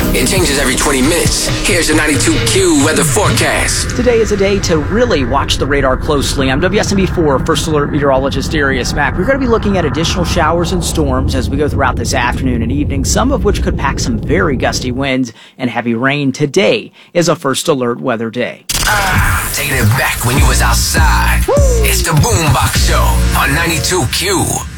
It changes every 20 minutes. Here's your 92Q weather forecast. Today is a day to really watch the radar closely. I'm WSMB4 First Alert Meteorologist Darius Mack. We're going to be looking at additional showers and storms as we go throughout this afternoon and evening, some of which could pack some very gusty winds and heavy rain. Today is a First Alert weather day. Taking it back when you was outside. It's the Boombox Show on 92Q.